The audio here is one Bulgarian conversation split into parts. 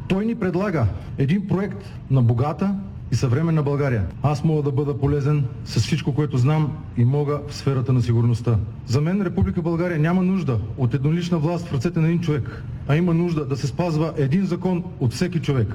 Той ни предлага един проект на богата и съвременна България. Аз мога да бъда полезен с всичко, което знам и мога в сферата на сигурността. За мен Република България няма нужда от еднолична власт в ръцете на един човек, а има нужда да се спазва един закон от всеки човек.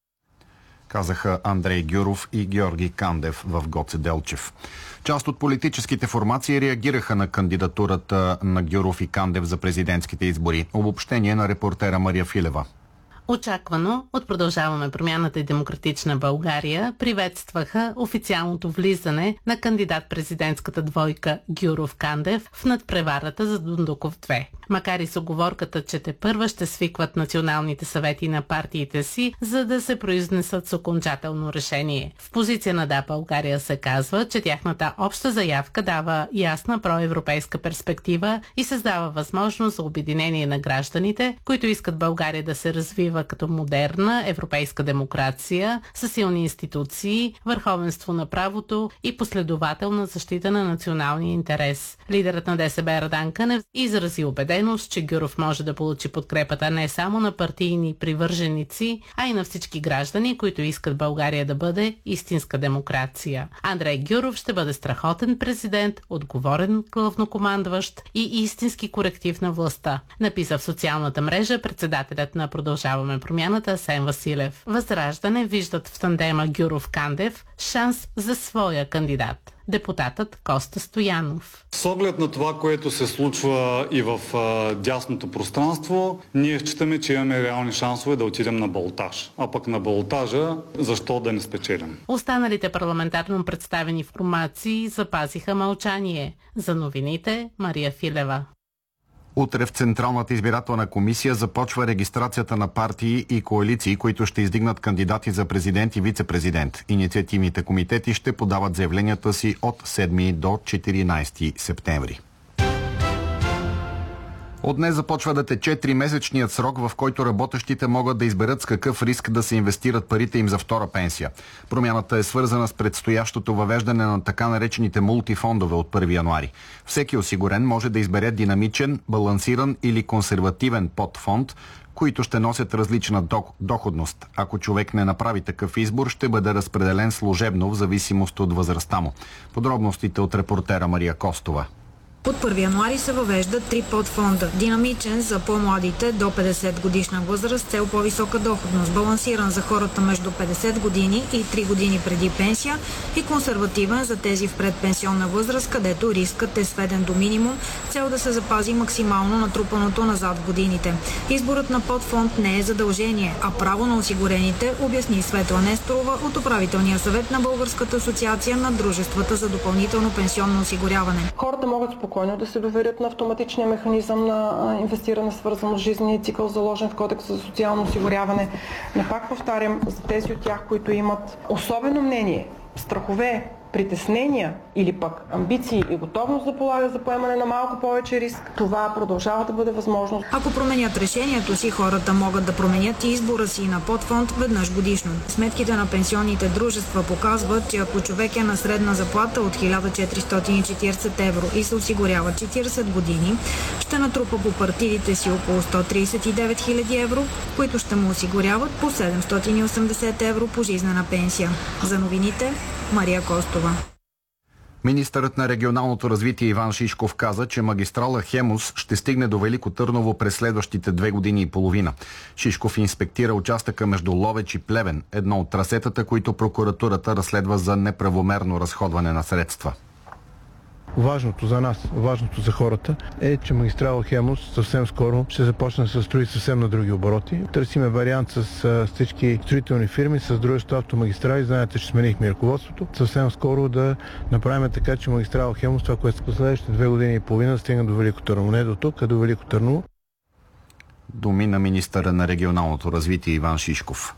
Казаха Андрей Гюров и Георги Кандев в Гоце Делчев. Част от политическите формации реагираха на кандидатурата на Гюров и Кандев за президентските избори. Обобщение на репортера Мария Филева. Очаквано от Продължаваме промяната и Демократична България приветстваха официалното влизане на кандидат-президентската двойка Гюров-Кандев в надпреварата за Дондуков 2. Макар и с уговорката, че тепърва ще свикват националните съвети на партиите си, за да се произнесат с окончателно решение. В позиция на Да, България се казва, че тяхната обща заявка дава ясна проевропейска перспектива и създава възможност за обединение на гражданите, които искат България да се развива като модерна европейска демокрация с силни институции, върховенство на правото и последователна защита на националния интерес. Лидерът на ДСБ Радан Кънев изрази убеденост, че Гюров може да получи подкрепата не само на партийни привърженици, а и на всички граждани, които искат България да бъде истинска демокрация. Андрей Гюров ще бъде страхотен президент, отговорен главнокомандващ и истински коректив на властта, написа в социалната мрежа председателят на Продължаваме промяната Асен Василев. Възраждане виждат в тандема Гюров-Кандев шанс за своя кандидат. Депутатът Коста Стоянов. С оглед на това, което се случва и в дясното пространство, ние считаме, че имаме реални шансове да отидем на балотаж. А пък на балотажа защо да не спечелим? Останалите парламентарно представени формации запазиха мълчание. За новините Мария Филева. Утре в Централната избирателна комисия започва регистрацията на партии и коалиции, които ще издигнат кандидати за президент и вице-президент. Инициативните комитети ще подават заявленията си от 7 до 14 септември. От днес започва да тече 3-месечният срок, в който работещите могат да изберат с какъв риск да се инвестират парите им за втора пенсия. Промяната е свързана с предстоящото въвеждане на така наречените мултифондове от 1 януари. Всеки осигурен може да избере динамичен, балансиран или консервативен подфонд, които ще носят различна доходност. Ако човек не направи такъв избор, ще бъде разпределен служебно в зависимост от възрастта му. Подробностите от репортера Мария Костова. От 1 януари се въвеждат 3 подфонда. Динамичен за по-младите до 50 годишна възраст с цел по-висока доходност, балансиран за хората между 50 години и 3 години преди пенсия и консервативен за тези в предпенсионна възраст, където рискът е сведен до минимум, цел да се запази максимално натрупаното назад в годините. Изборът на подфонд не е задължение, а право на осигурените, обясни Светла Несторова от управителния съвет на Българската асоциация на дружествата за допълнително пенсионно осигуряване. Хората могат спокойно да се доверят на автоматичния механизъм на инвестиране, свързано с жизнения цикъл, заложен в Кодекса за социално осигуряване. Но пак повтарям, за тези от тях, които имат особено мнение, страхове, притеснения или пък амбиции и готовност да полагат за поемане на малко повече риск, това продължава да бъде възможно. Ако променят решението си, хората могат да променят и избора си на подфонд веднъж годишно. Сметките на пенсионните дружества показват, че ако човек е на средна заплата от 1440 евро и се осигурява 40 години, ще натрупа по партидите си около 139 000 евро, които ще му осигуряват по 780 евро пожизнена пенсия. За новините Мария Костова. Министърът на регионалното развитие Иван Шишков каза, че магистрала Хемус ще стигне до Велико Търново през следващите 2 години и половина. Шишков инспектира участъка между Ловеч и Плевен, едно от трасетата, които прокуратурата разследва за неправомерно разходване на средства. Важното за нас, важното за хората е, че магистрала Хемус съвсем скоро ще започне да се строи съвсем на други обороти. Търсиме вариант с всички строителни фирми, с дружество Автомагистрали. Знаете, че сменихме ръководството. Съвсем скоро да направим така, че магистрала Хемус, това, което в следващите 2 години и половина, стигна до Велико Търново. Не до тук, а до Велико Търново. Думи на министъра на регионалното развитие Иван Шишков.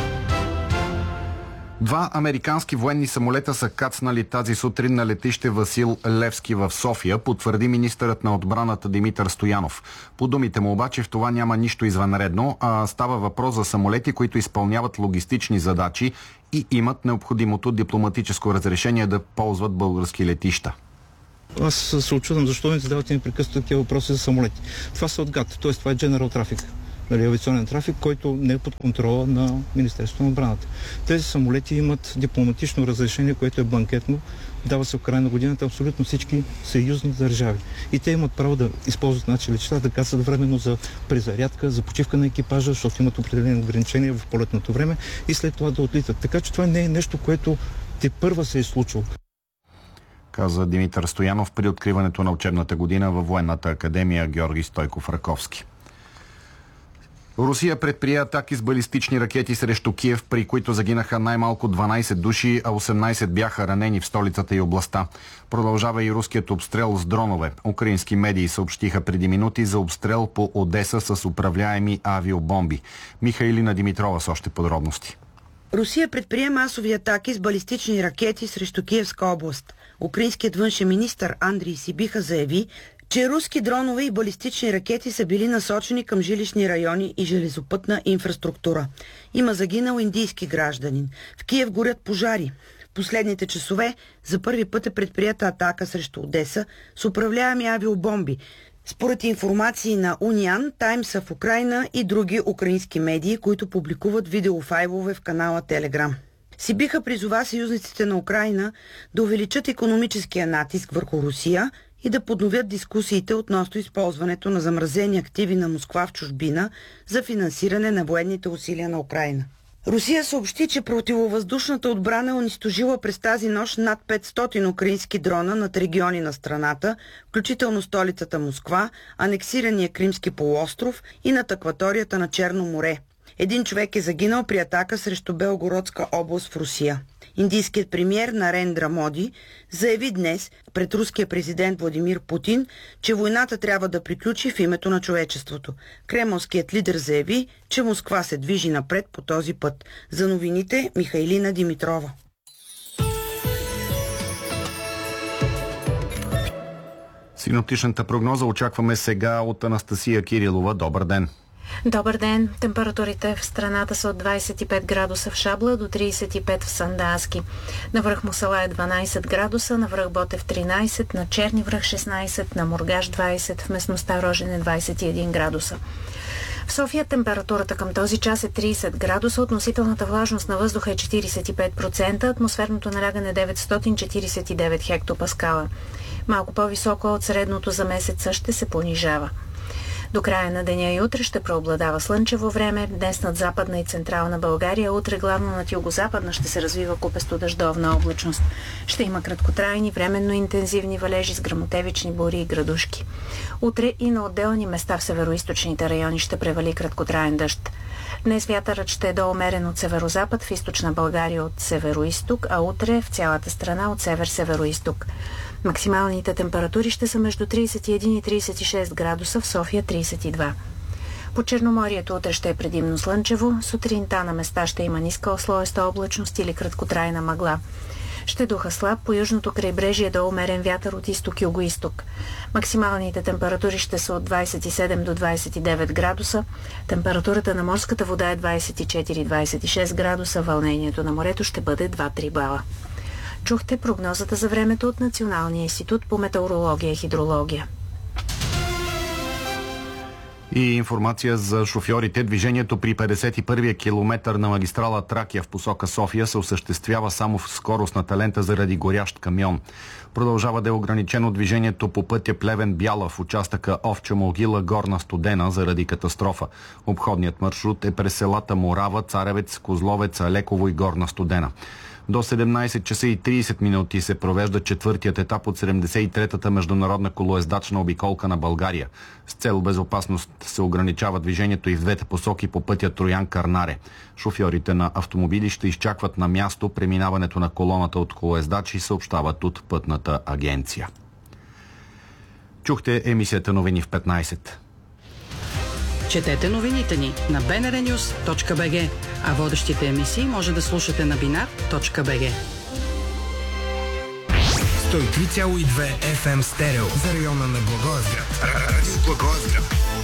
2 американски военни самолета са кацнали тази сутрин на летище Васил Левски в София, потвърди министърът на отбраната Димитър Стоянов. По думите му обаче в това няма нищо извънредно, а става въпрос за самолети, които изпълняват логистични задачи и имат необходимото дипломатическо разрешение да ползват български летища. Аз се очудвам защо ми задавате непрекъснато такива въпроси за самолети. Това са от ГАТ, т.е. това е General Traffic. авиационен трафик, който не е под контрола на Министерството на отбраната. Тези самолети имат дипломатично разрешение, което е бланкетно. Дава се в края на годината абсолютно всички съюзни държави. И те имат право да използват наши летища, да кацат временно за презарядка, за почивка на екипажа, защото имат определени ограничения в полетното време и след това да отлитат. Така че това не е нещо, което тепърва се е случило. Каза Димитър Стоянов при откриването на учебната година във Военната академия Георги Стойков Раковски. Русия предприе атаки с балистични ракети срещу Киев, при които загинаха най-малко 12 души, а 18 бяха ранени в столицата и областта. Продължава и руският обстрел с дронове. Украински медии съобщиха преди минути за обстрел по Одеса с управляеми авиобомби. Михаилина Димитрова с още подробности. Русия предприе масови атаки с балистични ракети срещу Киевска област. Украинският външен министър Андрий Сибиха заяви, че руски дронове и балистични ракети са били насочени към жилищни райони и железопътна инфраструктура. Има загинал индийски гражданин. В Киев горят пожари. В последните часове за първи път е предприята атака срещу Одеса с управляеми авиобомби. Според информации на Униан, Таймс в Украйна и други украински медии, които публикуват видеофайлове в канала Телеграм. Сибиха призова съюзниците на Украйна да увеличат икономическия натиск върху Русия и да подновят дискусиите относно използването на замразени активи на Москва в чужбина за финансиране на военните усилия на Украйна. Русия съобщи, че противовъздушната отбрана е унищожила през тази нощ над 500 украински дрона над региони на страната, включително столицата Москва, анексирания Кримски полуостров и над акваторията на Черно море. Един човек е загинал при атака срещу Белгородска област в Русия. Индийският премиер Нарендра Моди заяви днес пред руския президент Владимир Путин, че войната трябва да приключи в името на човечеството. Кремълският лидер заяви, че Москва се движи напред по този път. За новините Михаилина Димитрова. Синоптичната прогноза очакваме сега от Анастасия Кирилова. Добър ден! Добър ден! Температурите в страната са от 25 градуса в Шабла до 35 в Сандански. На връх Мусала е 12 градуса, на връх Ботев 13, на Черни връх 16, на Мургаш 20, в местността Рожене 21 градуса. В София температурата към този час е 30 градуса, относителната влажност на въздуха е 45%, атмосферното налягане 949 хектопаскала. Малко по-високо от средното за месеца ще се понижава. До края на деня и утре ще преобладава слънчево време. Днес над Западна и Централна България, утре главно над Югозападна ще се развива купесто дъждовна облачност. Ще има краткотрайни, временно интензивни валежи с гръмотевични бури и градушки. Утре и на отделни места в североизточните райони ще превали краткотраен дъжд. Днес вятърът ще е доумерен от северозапад, в източна България от североизток, а утре в цялата страна от север-североизток. Максималните температури ще са между 31 и 36 градуса, в София 32. По Черноморието утре ще е предимно слънчево, сутринта на места ще има ниска слоеста облачност или краткотрайна мъгла. Ще духа слаб, по южното крайбрежие до умерен вятър от изток-юго-исток. Максималните температури ще са от 27 до 29 градуса. Температурата на морската вода е 24-26 градуса, вълнението на морето ще бъде 2-3 бала. Чухте прогнозата за времето от Националния институт по метеорология и хидрология. И информация за шофьорите. Движението при 51-я километър на магистрала Тракия в посока София се осъществява само в скоростната лента заради горящ камион. Продължава да е ограничено движението по пътя Плевен-Бяла в участъка Овча могила Горна Студена заради катастрофа. Обходният маршрут е през селата Морава, Царевец, Козловец, Алеково и Горна Студена. До 17 часа и 30 минути се провежда четвъртият етап от 73-та международна колоездачна обиколка на България. С цел безопасност се ограничава движението и в двете посоки по пътя Троян-Карнаре. Шофьорите на автомобили ще изчакват на място преминаването на колоната от колоездачи, съобщават от Пътната агенция. Чухте емисията новини в 15. Четете новините ни на bnrnews.bg, а водещите емисии може да слушате на binar.bg. 103,2 FM стерео за района на Благоевград. Радио Благоевград.